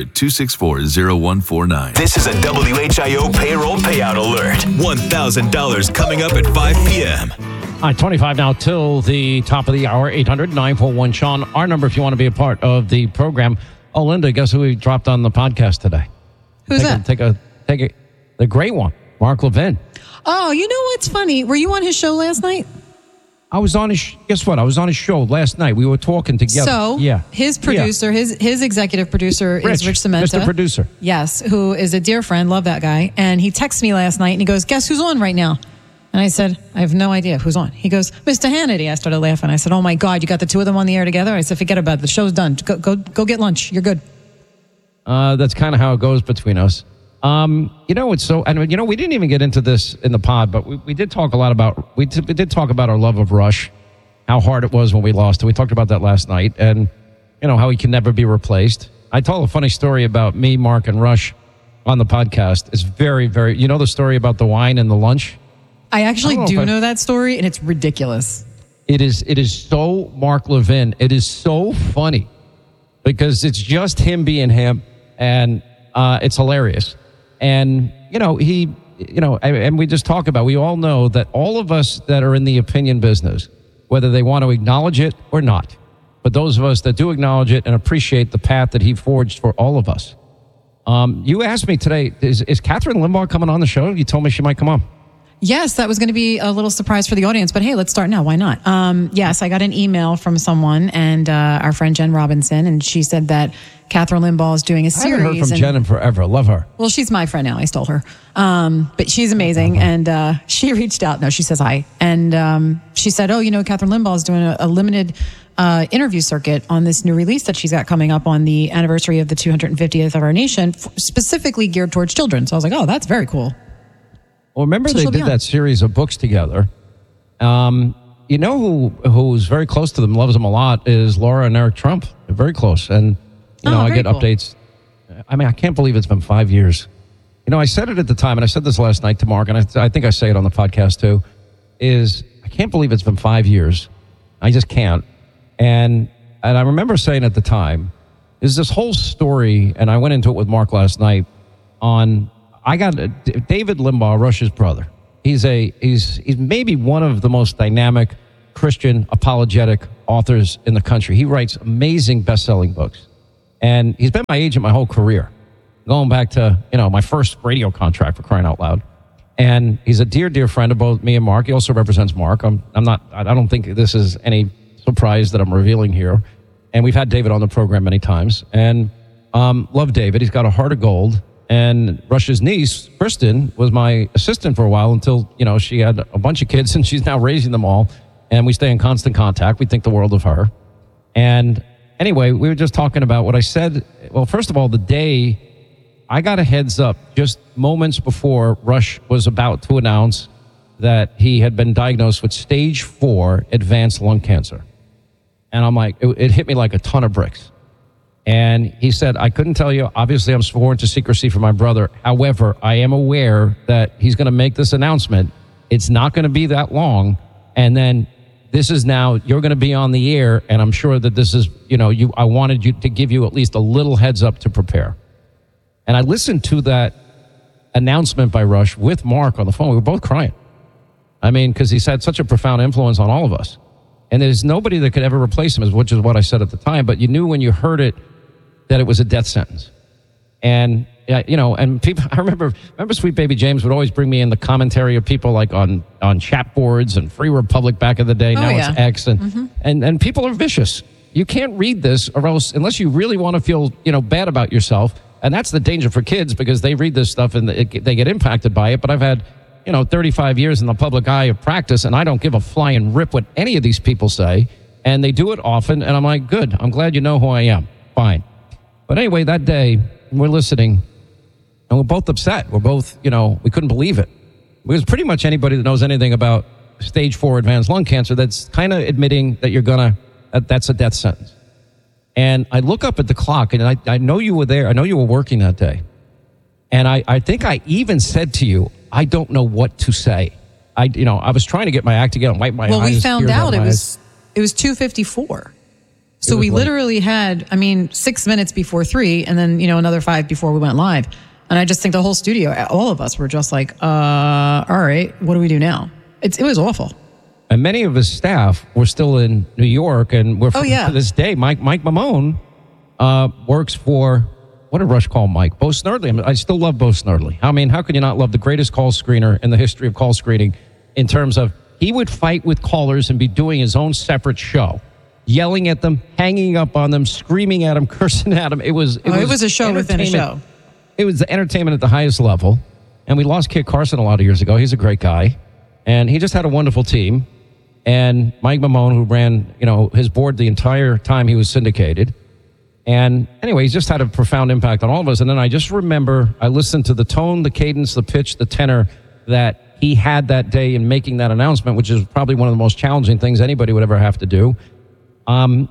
800-264-0149. This is a WHIO payroll payout alert. $1,000 coming up at 5 p.m. All right, 25 now till the top of the hour, 800-941-SEAN. Our number if you want to be a part of the program. Oh, Linda, guess who we dropped on the podcast today? Who's that? Take a, the great one, Mark Levin. Oh, you know what's funny? Were you on his show last night? I was on his, guess what? I was on his show last night. We were talking together. So, yeah. His producer, his executive producer is Rich Cementa. Mr. Producer. Yes, who is a dear friend. Love that guy. And he texted me last night and he goes, guess who's on right now? And I said, I have no idea who's on. He goes, Mr. Hannity. I started laughing. I said, oh my God, you got the two of them on the air together? I said, forget about it. The show's done. Go get lunch. You're good. That's kind of how it goes between us. It's so, and we didn't even get into this in the pod, but we did talk a lot about, we did talk about our love of Rush, how hard it was when we lost it. We talked about that last night, and how he can never be replaced. I told a funny story about me, Mark, and Rush on the podcast. It's very, very, the story about the wine and the lunch? I actually do know that story, and it's ridiculous. It is so Mark Levin. It is so funny because it's just him being him, and it's hilarious. And, and we just talk about, we all know that all of us that are in the opinion business, whether they want to acknowledge it or not, but those of us that do acknowledge it and appreciate the path that he forged for all of us. You asked me today, is Catherine Limbaugh coming on the show? You told me she might come on. Yes, that was going to be a little surprise for the audience, but hey, let's start now. Why not? Yes, I got an email from someone, and our friend Jen Robinson, and she said that Catherine Limbaugh is doing a series. I haven't heard from Jen in forever. Love her. Well, she's my friend now. I stole her. But she's amazing, and she reached out. No, she says hi. And she said, Catherine Limbaugh is doing a limited interview circuit on this new release that she's got coming up on the anniversary of the 250th of our nation, specifically geared towards children. So I was like, oh, that's very cool. Well, remember they did that series of books together. And You know who's very close to them, loves them a lot, is Laura and Eric Trump. They're very close. And, I get updates. I mean, I can't believe it's been 5 years. I said it at the time, and I said this last night to Mark, and I think I say it on the podcast too, is I can't believe it's been 5 years. I just can't. And I remember saying at the time, is this whole story, and I went into it with Mark last night, I got David Limbaugh, Rush's brother. He's maybe one of the most dynamic Christian apologetic authors in the country. He writes amazing best-selling books. And he's been my agent my whole career, going back to, my first radio contract, for crying out loud. And he's a dear, dear friend of both me and Mark. He also represents Mark. I don't think this is any surprise that I'm revealing here. And we've had David on the program many times. And love David. He's got a heart of gold. And Rush's niece, Kristen, was my assistant for a while until, she had a bunch of kids and she's now raising them all. And we stay in constant contact. We think the world of her. And anyway, we were just talking about what I said. Well, first of all, the day I got a heads up just moments before Rush was about to announce that he had been diagnosed with stage 4 advanced lung cancer. And I'm like, it hit me like a ton of bricks. And he said, I couldn't tell you. Obviously, I'm sworn to secrecy for my brother. However, I am aware that he's going to make this announcement. It's not going to be that long. And then this is now, you're going to be on the air. And I'm sure that this is, I wanted you to give you at least a little heads up to prepare. And I listened to that announcement by Rush with Mark on the phone. We were both crying. I mean, because he's had such a profound influence on all of us. And there's nobody that could ever replace him, which is what I said at the time. But you knew when you heard it that it was a death sentence. And, and people, I remember Sweet Baby James would always bring me in the commentary of people like on chat boards and Free Republic back in the day. Now it's X. And people are vicious. You can't read this or else, unless you really want to feel, bad about yourself. And that's the danger for kids because they read this stuff and they get impacted by it. But I've had, 35 years in the public eye of practice, and I don't give a flying rip what any of these people say. And they do it often. And I'm like, good. I'm glad you know who I am. Fine. But anyway, that day, we're listening, and we're both upset. We're both, we couldn't believe it. Because pretty much anybody that knows anything about stage 4 advanced lung cancer, that's kind of admitting that that's a death sentence. And I look up at the clock, and I know you were there. I know you were working that day. And I think I even said to you, I don't know what to say. I was trying to get my act together and wipe my eyes. Well, we found out it was 2:54. So we literally had, 6 minutes before 3 and then, another 5 before we went live. And I just think the whole studio, all of us were just like, all right, what do we do now? It was awful. And many of his staff were still in New York, and we're to this day. Mike Mamone works for, what did Rush call Mike? Bo Snerdley. I still love Bo Snerdley. How can you not love the greatest call screener in the history of call screening in terms of he would fight with callers and be doing his own separate show, yelling at them, hanging up on them, screaming at them, cursing at them. It was a show within a show. It was the entertainment at the highest level. And we lost Kit Carson a lot of years ago. He's a great guy. And he just had a wonderful team. And Mike Mamone, who ran, his board the entire time he was syndicated. And anyway, he's just had a profound impact on all of us. And then I just remember, I listened to the tone, the cadence, the pitch, the tenor that he had that day in making that announcement, which is probably one of the most challenging things anybody would ever have to do. And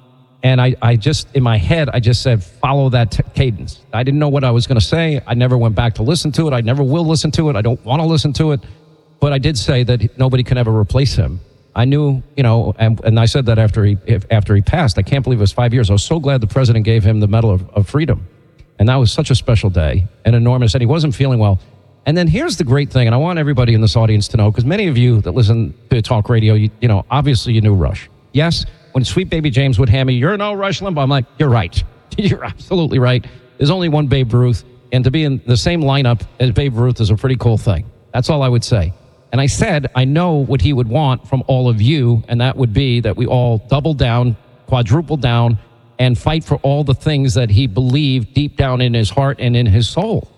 I just, in my head, I just said, follow that cadence. I didn't know what I was going to say. I never went back to listen to it. I never will listen to it. I don't want to listen to it. But I did say that nobody can ever replace him. I knew, and I said that after he passed. I can't believe it was 5 years. I was so glad the president gave him the Medal of Freedom. And that was such a special day and enormous. And he wasn't feeling well. And then here's the great thing, and I want everybody in this audience to know, because many of you that listen to talk radio, obviously you knew Rush. Yes, when Sweet Baby James would hand me, you're no Rush Limbaugh, I'm like, you're right. You're absolutely right. There's only one Babe Ruth, and to be in the same lineup as Babe Ruth is a pretty cool thing. That's all I would say. And I said, I know what he would want from all of you, and that would be that we all double down, quadruple down, and fight for all the things that he believed deep down in his heart and in his soul.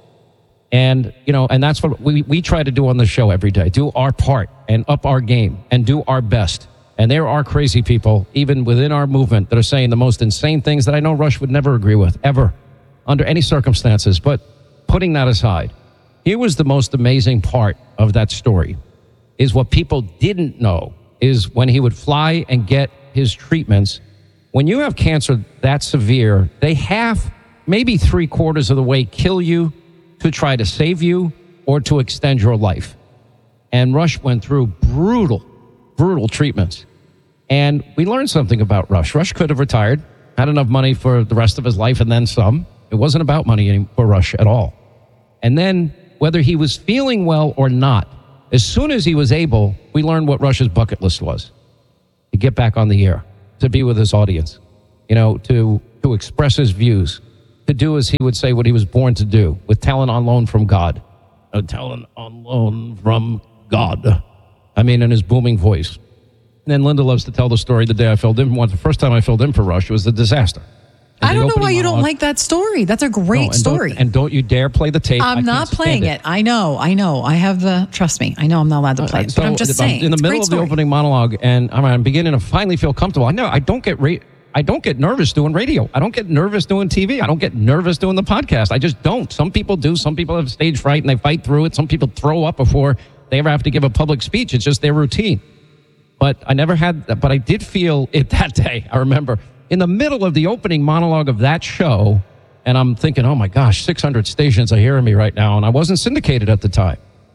And, and that's what we try to do on the show every day, do our part and up our game and do our best. And there are crazy people, even within our movement, that are saying the most insane things that I know Rush would never agree with, ever, under any circumstances. But putting that aside, here was the most amazing part of that story, is what people didn't know is when he would fly and get his treatments. When you have cancer that severe, they half, maybe 3/4 of the way kill you to try to save you or to extend your life. And Rush went through brutal treatments. And we learned something about Rush. Rush could have retired, had enough money for the rest of his life and then some. It wasn't about money for Rush at all. And then whether he was feeling well or not, as soon as he was able, we learned what Rush's bucket list was. To get back on the air, to be with his audience, to express his views, to do as he would say what he was born to do, with talent on loan from God. A talent on loan from God. I mean, in his booming voice. And then Linda loves to tell the story the day I filled in. The first time I filled in for Rush was a disaster. I don't know why you don't like that story. That's a great story. Don't you dare play the tape. I'm not playing it. I know. I have trust me. I know I'm not allowed to play it, but I'm just saying. In the middle of the opening monologue, and I'm beginning to finally feel comfortable. I don't get nervous doing radio. I don't get nervous doing TV. I don't get nervous doing the podcast. I just don't. Some people do. Some people have stage fright and they fight through it. Some people throw up before they ever have to give a public speech. It's just their routine. But I never had that. But I did feel it that day. I remember in the middle of the opening monologue of that show, and I'm thinking, oh my gosh, 600 stations are hearing me right now. And I wasn't syndicated at the time.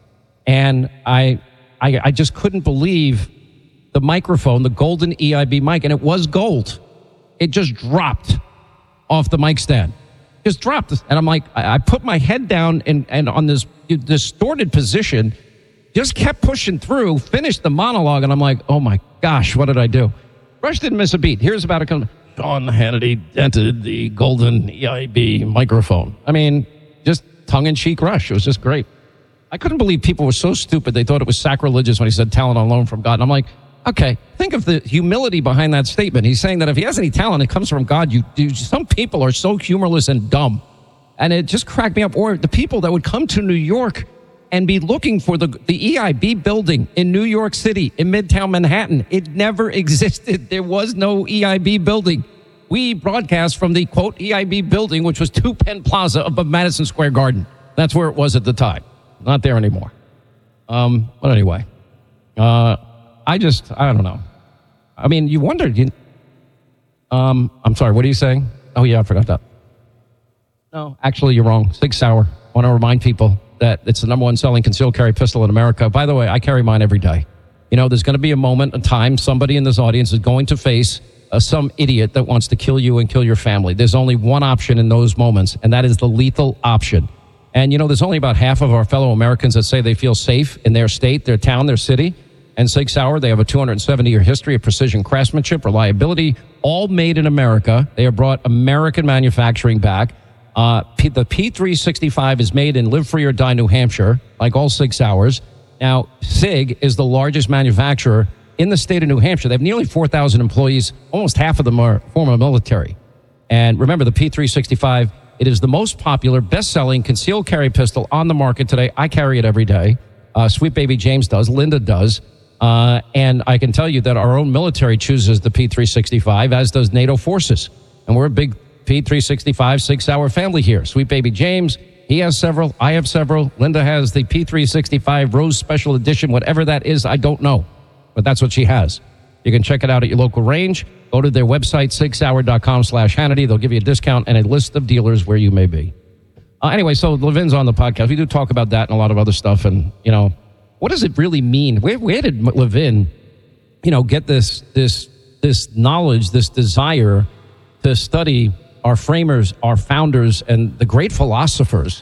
And I just couldn't believe the microphone, the golden EIB mic, and it was gold. It just dropped off the mic stand. Just dropped. And I'm like, I put my head down and on this distorted position, just kept pushing through, finished the monologue, and I'm like, oh my gosh, what did I do? Rush didn't miss a beat. Here's about to come. Sean Hannity dented the golden EIB microphone. I mean, just tongue-in-cheek Rush. It was just great. I couldn't believe people were so stupid they thought it was sacrilegious when he said talent on loan from God. And I'm like, okay, think of the humility behind that statement. He's saying that if he has any talent, it comes from God. Some people are so humorless and dumb. And it just cracked me up. Or the people that would come to New York and be looking for the EIB building in New York City, in Midtown Manhattan. It never existed. There was no EIB building. We broadcast from the, quote, EIB building, which was 2 Penn Plaza above Madison Square Garden. That's where it was at the time. Not there anymore. But anyway, I don't know. I mean, you wondered. I'm sorry, what are you saying? Oh, yeah, I forgot that. No, actually, you're wrong. Sig Sauer. I want to remind people that it's the #1 selling concealed carry pistol in America. By the way, I carry mine every day. There's going to be a moment, a time, somebody in this audience is going to face some idiot that wants to kill you and kill your family. There's only one option in those moments, and that is the lethal option. And, there's only about half of our fellow Americans that say they feel safe in their state, their town, their city. And Sig Sauer, they have a 270-year history of precision craftsmanship, reliability, all made in America. They have brought American manufacturing back. The P365 is made in Live Free or Die, New Hampshire, like all Sig Sauers. Now, Sig is the largest manufacturer in the state of New Hampshire. They have nearly 4,000 employees. Almost half of them are former military. And remember, the P365, it is the most popular, best-selling concealed carry pistol on the market today. I carry it every day. Sweet baby James does. Linda does. And I can tell you that our own military chooses the P365, as does NATO forces. And we're a big P365 Sig Sauer family here. Sweet baby James, he has several. I have several. Linda has the P365 Rose Special Edition, whatever that is, I don't know. But that's what she has. You can check it out at your local range. Go to their website, sigsauer.com/Hannity. They'll give you a discount and a list of dealers where you may be. Anyway, so Levin's on the podcast. We do talk about that and a lot of other stuff. And, what does it really mean? Where did Levin, get this knowledge, this desire to study our framers, our founders, and the great philosophers,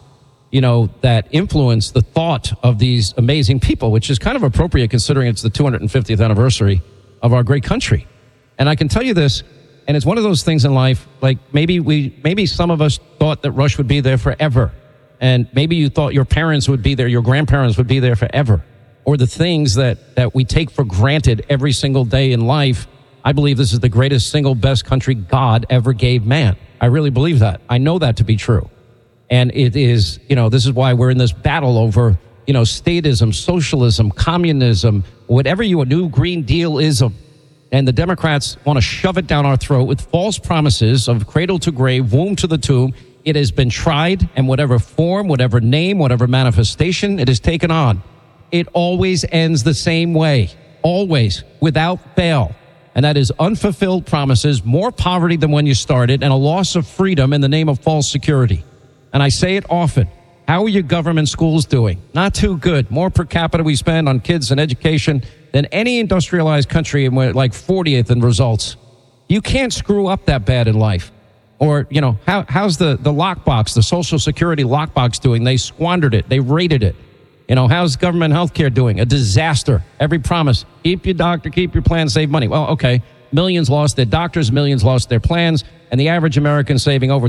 that influence the thought of these amazing people, which is kind of appropriate considering it's the 250th anniversary of our great country. And I can tell you this, and it's one of those things in life, like maybe some of us thought that Rush would be there forever. And maybe you thought your parents would be there, your grandparents would be there forever. Or the things that we take for granted every single day in life. I believe this is the greatest single best country God ever gave man. I really believe that. I know that to be true. And it is, this is why we're in this battle over, statism, socialism, communism, whatever a new Green Deal-ism. And the Democrats want to shove it down our throat with false promises of cradle to grave, womb to the tomb. It has been tried, and whatever form, whatever name, whatever manifestation it has taken on, it always ends the same way. always, without fail. And that is unfulfilled promises, more poverty than when you started, and a loss of freedom in the name of false security. And I say it often. How are your government schools doing? Not too good. More per capita we spend on kids and education than any industrialized country, and we're like 40th in results. You can't screw up that bad in life. Or, you know, how's the lockbox, the Social Security lockbox doing? They squandered it. They raided it. You know, how's government health care doing? A disaster. Every promise, keep your doctor, keep your plan, save money. Well, okay, millions lost their doctors, millions lost their plans, and the average American saving paying over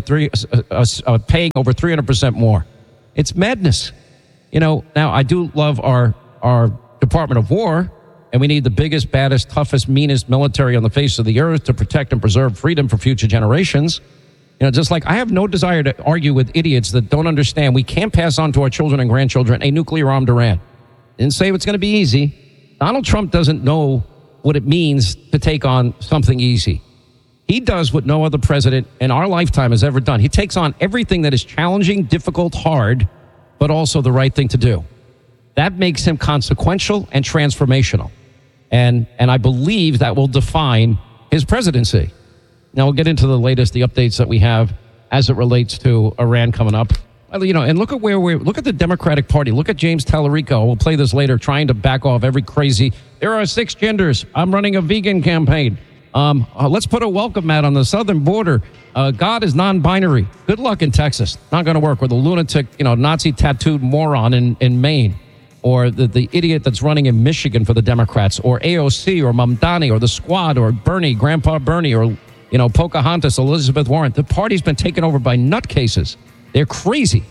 300% more. It's madness. You know, now I do love our Department of War, and we need the biggest, baddest, toughest, meanest military on the face of the earth to protect and preserve freedom for future generations. You know, just like I have no desire to argue with idiots that don't understand we can't pass on to our children and grandchildren a nuclear-armed Iran. Didn't say it's going to be easy. Donald Trump doesn't know what it means to take on something easy. He does what no other president in our lifetime has ever done. He takes on everything that is challenging, difficult, hard, but also the right thing to do. That makes him consequential and transformational. And I believe that will define his presidency. Now we'll get into the updates that we have as it relates to Iran coming up. You know, and look at look at the Democratic Party. Look at James Tallarico. We'll play this later, trying to back off every crazy. There are 6 genders. I'm running a vegan campaign. Let's put a welcome mat on the southern border. God is non-binary. Good luck in Texas. Not going to work with a lunatic, you know, Nazi tattooed moron in Maine, or the idiot that's running in Michigan for the Democrats, or AOC, or Mamdani, or the Squad, or Bernie, Grandpa Bernie, or, you know, Pocahontas, Elizabeth Warren. The party's been taken over by nutcases. They're crazy.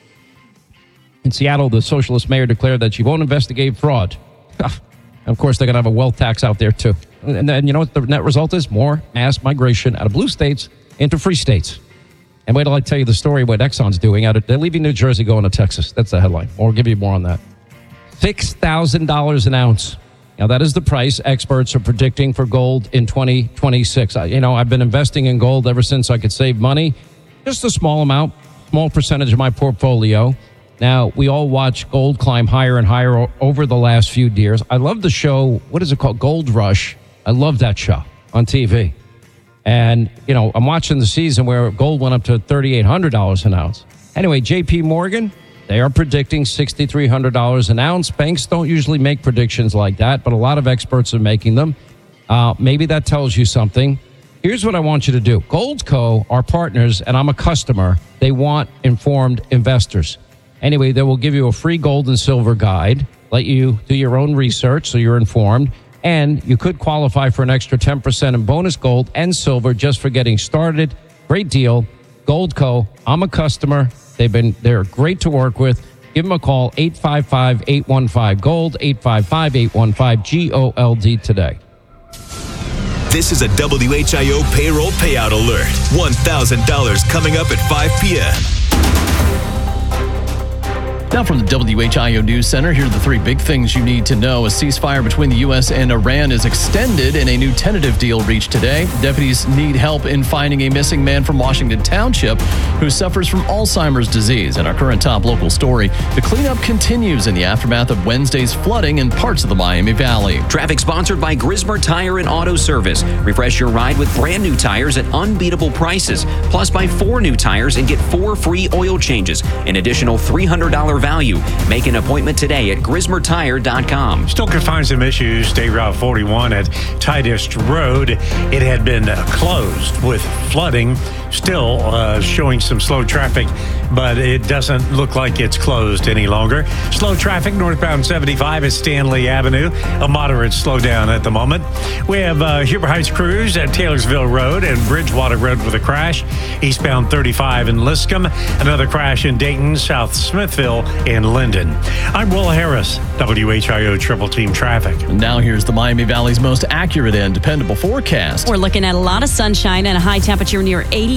In Seattle, the socialist mayor declared that she won't investigate fraud. Of course, they're going to have a wealth tax out there, too. And then, you know what the net result is? More mass migration out of blue states into free states. And wait till I tell you the story what Exxon's doing. They're leaving New Jersey, going to Texas. That's the headline. I'll give you more on that. $6,000 an ounce. Now, that is the price experts are predicting for gold in 2026. I've been investing in gold ever since I could save money. Just a small amount, small percentage of my portfolio. Now, we all watch gold climb higher and higher over the last few years. I love the show, what is it called? Gold Rush. I love that show on TV. And, you know, I'm watching the season where gold went up to $3,800 an ounce. Anyway, JP Morgan, they are predicting $6,300 an ounce. Banks don't usually make predictions like that, but a lot of experts are making them. Maybe that tells you something. Here's what I want you to do. Goldco, our partners, and I'm a customer, they want informed investors. Anyway, they will give you a free gold and silver guide, let you do your own research so you're informed, and you could qualify for an extra 10% in bonus gold and silver just for getting started. Great deal. Goldco, I'm a customer. They're great to work with. Give them a call, 855-815-GOLD, 855-815-GOLD today. This is a WHIO payroll payout alert. $1,000 coming up at 5 p.m. Now from the WHIO News Center, here are the 3 big things you need to know. A ceasefire between the U.S. and Iran is extended and a new tentative deal reached today. Deputies need help in finding a missing man from Washington Township who suffers from Alzheimer's disease. In our current top local story, the cleanup continues in the aftermath of Wednesday's flooding in parts of the Miami Valley. Traffic sponsored by Grismer Tire and Auto Service. Refresh your ride with brand new tires at unbeatable prices. Plus, buy 4 new tires and get 4 free oil changes. An additional $300 value. Make an appointment today at GrismerTire.com. Still could find some issues. State Route 41 at Titus Road. It had been closed with flooding. Still showing some slow traffic, but it doesn't look like it's closed any longer. Slow traffic northbound 75 at Stanley Avenue. A moderate slowdown at the moment. We have Huber Heights crews at Taylorsville Road and Bridgewater Road with a crash. Eastbound 35 in Liscombe. Another crash in Dayton, South Smithville, and Linden. I'm Will Harris, WHIO Triple Team Traffic. Now here's the Miami Valley's most accurate and dependable forecast. We're looking at a lot of sunshine and a high temperature near 80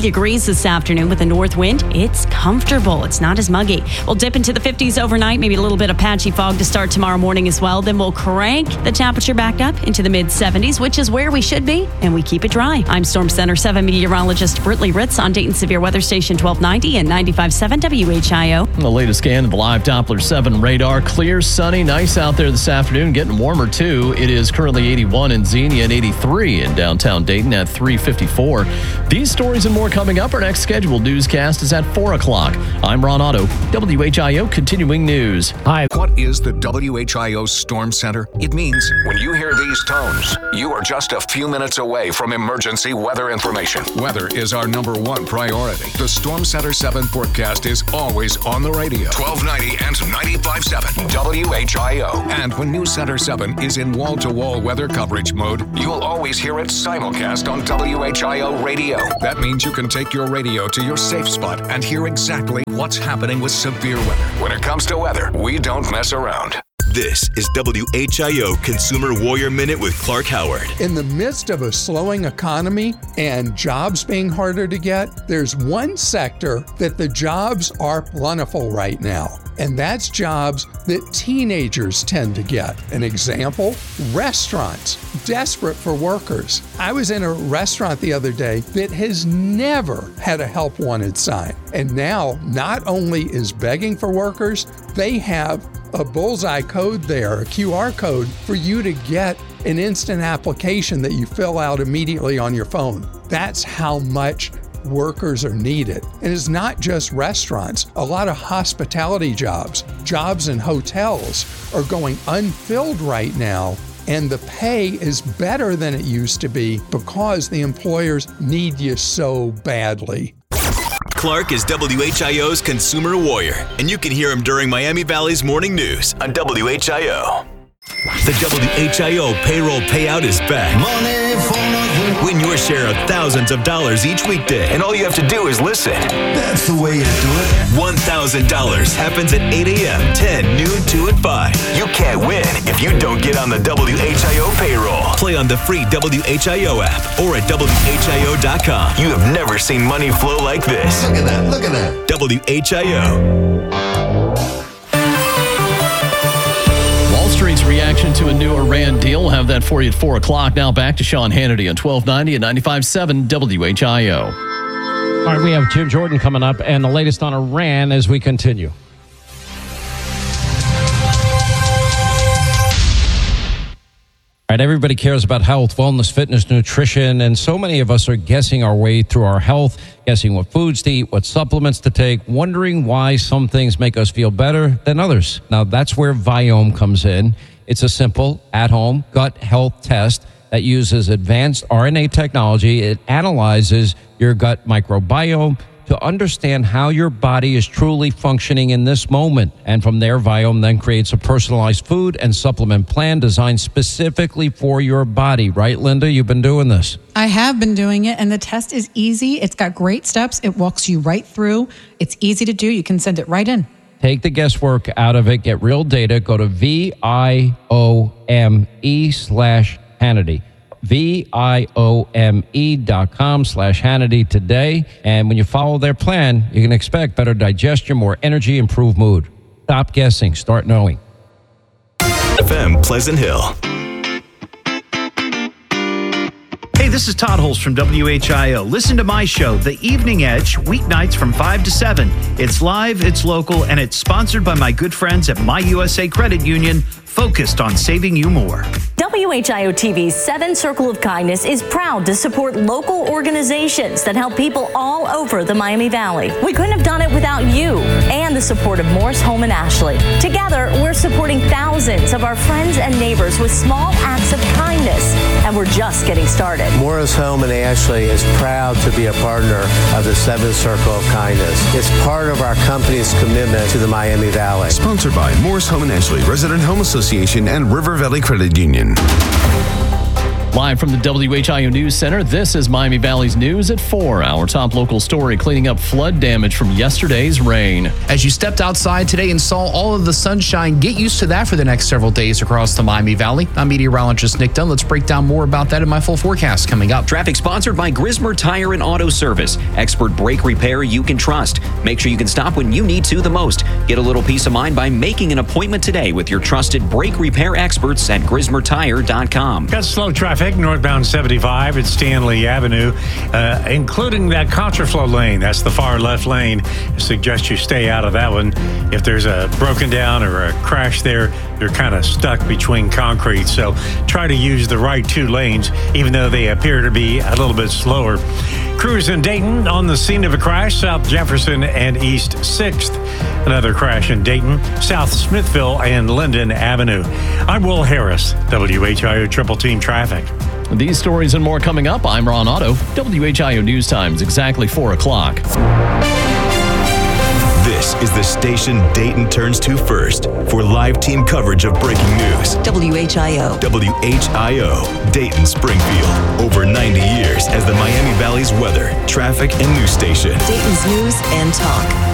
degrees this afternoon with a north wind. It's comfortable. It's not as muggy. We'll dip into the 50s overnight, maybe a little bit of patchy fog to start tomorrow morning as well. Then we'll crank the temperature back up into the mid-70s, which is where we should be, and we keep it dry. I'm Storm Center 7 meteorologist Britley Ritz on Dayton Severe Weather Station 1290 and 95.7 WHIO. The latest scan of the live Doppler 7 radar. Clear, sunny, nice out there this afternoon. Getting warmer, too. It is currently 81 in Xenia and 83 in downtown Dayton at 3:54. These stories and more coming up. Our next scheduled newscast is at 4 o'clock. I'm Ron Otto, WHIO Continuing News. Hi. What is the WHIO Storm Center? It means when you hear these tones, you are just a few minutes away from emergency weather information. Weather is our number one priority. The Storm Center 7 forecast is always on the radio. 1290 and 95.7 WHIO. And when News Center 7 is in wall-to-wall weather coverage mode, you'll always hear it simulcast on WHIO radio. That means you can take your radio to your safe spot and hear exactly what's happening with severe weather. When it comes to weather, we don't mess around. This is WHIO Consumer Warrior Minute with Clark Howard. In the midst of a slowing economy and jobs being harder to get, there's one sector that the jobs are plentiful right now, and that's jobs that teenagers tend to get. An example, restaurants, desperate for workers. I was in a restaurant the other day that has never had a help wanted sign, and now not only is begging for workers, they have a bullseye code there, a QR code for you to get an instant application that you fill out immediately on your phone. That's how much workers are needed. And it's not just restaurants. A lot of hospitality jobs in hotels are going unfilled right now, and the pay is better than it used to be because the employers need you so badly. Clark is WHIO's Consumer Warrior, and you can hear him during Miami Valley's morning news on WHIO. The WHIO payroll payout is back. Win your share of thousands of dollars each weekday, and all you have to do is listen. That's the way you do it. $1,000 happens at 8 a.m., 10, noon, 2, and 5. You can't win if you don't get on the WHIO payroll. Play on the free WHIO app or at WHIO.com. You have never seen money flow like this. Look at that. Look at that. WHIO. Wall Street's reaction to a new Iran deal. We'll have that for you at 4 o'clock. Now back to Sean Hannity on 1290 and 95.7 WHIO. All right, we have Jim Jordan coming up and the latest on Iran as we continue. All right, everybody cares about health, wellness, fitness, nutrition, and so many of us are guessing our way through our health, guessing what foods to eat, what supplements to take, wondering why some things make us feel better than others. Now, that's where Viome comes in. It's a simple, at-home gut health test that uses advanced RNA technology. It analyzes your gut microbiome to understand how your body is truly functioning in this moment. And from there, Viome then creates a personalized food and supplement plan designed specifically for your body. Right, Linda? You've been doing this. I have been doing it, and the test is easy. It's got great steps. It walks you right through. It's easy to do. You can send it right in. Take the guesswork out of it. Get real data. Go to VIOME/Hannity. VIOME.com/Hannity today. And when you follow their plan, you can expect better digestion, more energy, improved mood. Stop guessing. Start knowing. FM Pleasant Hill. Hey, this is Todd Holst from WHIO. Listen to my show, The Evening Edge, weeknights from 5 to 7. It's live, it's local, and it's sponsored by my good friends at My USA Credit Union, focused on saving you more. WHIO TV's 7 Circle of Kindness is proud to support local organizations that help people all over the Miami Valley. We couldn't have done it without you and the support of Morris Home and Ashley. Together, we're supporting thousands of our friends and neighbors with small acts of kindness, and we're just getting started. Morris Home and Ashley is proud to be a partner of the 7 Circle of Kindness. It's part of our company's commitment to the Miami Valley. Sponsored by Morris Home and Ashley, Resident Home Association, and River Valley Credit Union. Live from the WHIO News Center, this is Miami Valley's News at 4. Our top local story, cleaning up flood damage from yesterday's rain. As you stepped outside today and saw all of the sunshine, get used to that for the next several days across the Miami Valley. I'm meteorologist Nick Dunn. Let's break down more about that in my full forecast coming up. Traffic sponsored by Grismer Tire and Auto Service. Expert brake repair you can trust. Make sure you can stop when you need to the most. Get a little peace of mind by making an appointment today with your trusted brake repair experts at GrismerTire.com. Got slow traffic northbound 75 at Stanley Avenue, including that contraflow lane. That's the far left lane. I suggest you stay out of that one. If there's a broken down or a crash there, you're kind of stuck between concrete. So try to use the right two lanes, even though they appear to be a little bit slower. Crews in Dayton on the scene of a crash, South Jefferson and East 6th. Another crash in Dayton, South Smithville and Linden Avenue. I'm Will Harris, WHIO Triple Team Traffic. These stories and more coming up. I'm Ron Otto. WHIO News Times, exactly 4 o'clock. This is the station Dayton turns to first for live team coverage of breaking news. WHIO. WHIO, Dayton Springfield. Over 90 years as the Miami Valley's weather, traffic, and news station. Dayton's news and talk.